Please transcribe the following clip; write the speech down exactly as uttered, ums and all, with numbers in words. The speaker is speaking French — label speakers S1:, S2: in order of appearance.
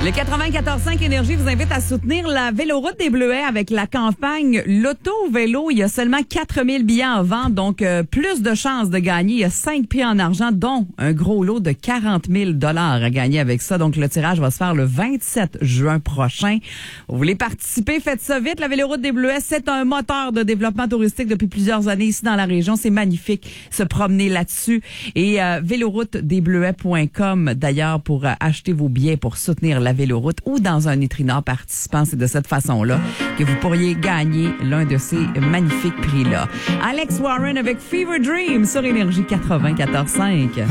S1: Le quatre-vingt-quatorze cinq Énergie vous invite à soutenir la Véloroute des Bleuets avec la campagne L'Auto-Vélo. Il y a seulement quatre mille billets en vente, donc euh, plus de chances de gagner. Il y a cinq prix en argent, dont un gros lot de quarante mille dollars à gagner avec ça. Donc, le tirage va se faire le vingt-sept juin prochain. Vous voulez participer? Faites ça vite. La Véloroute des Bleuets, c'est un moteur de développement touristique depuis plusieurs années ici dans la région. C'est magnifique se promener là-dessus. Et euh, véloroute des bleuets point com, d'ailleurs, pour euh, acheter vos billets pour soutenir la Véloroute ou dans un Nutrinor participant. C'est de cette façon-là que vous pourriez gagner l'un de ces magnifiques prix-là. Alex Warren avec Fever Dream sur Énergie quatre-vingt-quatorze cinq.